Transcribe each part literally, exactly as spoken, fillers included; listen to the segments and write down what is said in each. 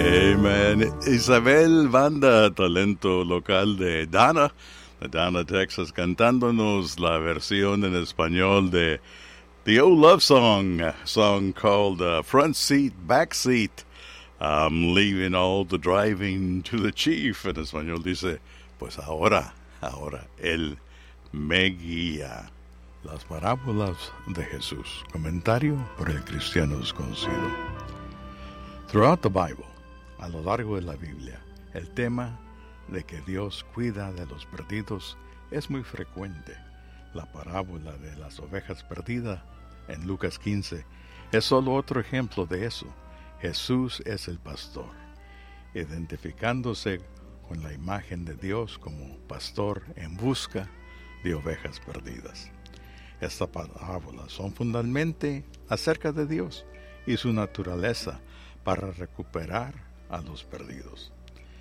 Amen. Isabel Banda, talento local de Dana, de Dana, Texas, cantándonos la versión en español de The Old Love Song, a song called uh, Front Seat, Back Seat. I'm leaving all the driving to the chief. En español dice, pues ahora, ahora, él me guía. Las parábolas de Jesús. Comentario por el cristiano desconocido. Throughout the Bible, a lo largo de la Biblia, el tema de que Dios cuida de los perdidos es muy frecuente. La parábola de las ovejas perdidas en Lucas quince es solo otro ejemplo de eso. Jesús es el pastor, identificándose con la imagen de Dios como pastor en busca de ovejas perdidas. Estas parábolas son fundamentalmente acerca de Dios y su naturaleza para recuperar a los perdidos.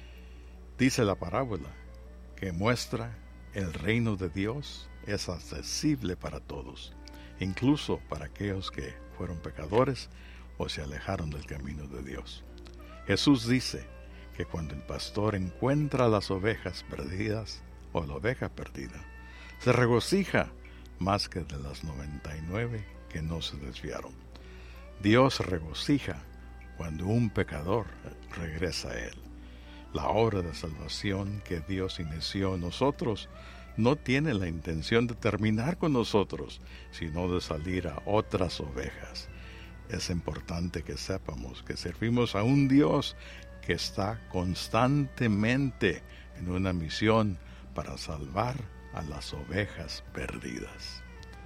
Dice la parábola que muestra el reino de Dios es accesible para todos, incluso para aquellos que fueron pecadores o se alejaron del camino de Dios. Jesús dice que cuando el pastor encuentra las ovejas perdidas o la oveja perdida, se regocija más que de las noventa y nueve que no se desviaron. Dios regocija cuando un pecador regresa a Él. La obra de salvación que Dios inició en nosotros no tiene la intención de terminar con nosotros, sino de salir a otras ovejas. Es importante que sepamos que servimos a un Dios que está constantemente en una misión para salvar a las ovejas perdidas.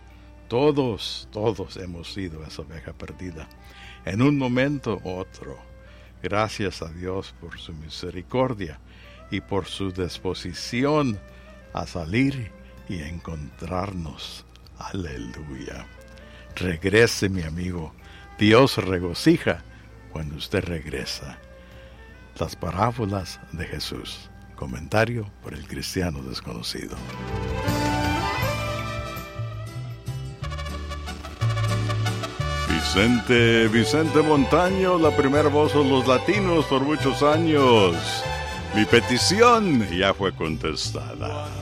Todos, todos hemos sido esa oveja perdida en un momento u otro. Gracias a Dios por su misericordia y por su disposición a salir y encontrarnos. Aleluya. Regrese, mi amigo. Dios regocija cuando usted regresa. Las parábolas de Jesús. Comentario por el cristiano desconocido. Vicente, Vicente Montaño, la primera voz de los latinos por muchos años. Mi petición ya fue contestada.